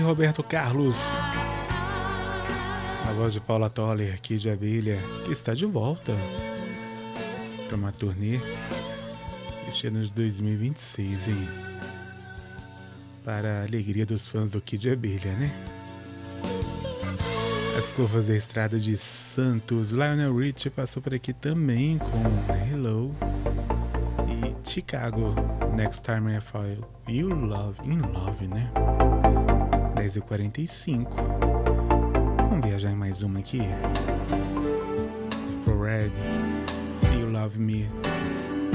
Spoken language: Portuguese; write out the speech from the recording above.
Roberto Carlos, a voz de Paula Toller, Kid Abelha, que está de volta para uma turnê este ano de 2026, hein? Para a alegria dos fãs do Kid Abelha, né? As curvas da estrada de Santos, Lionel Richie passou por aqui também com Hello e Chicago, Next Time I Fall You Love, In Love, né? 10h45. Vamos viajar em mais uma aqui. Spread, See You Love Me.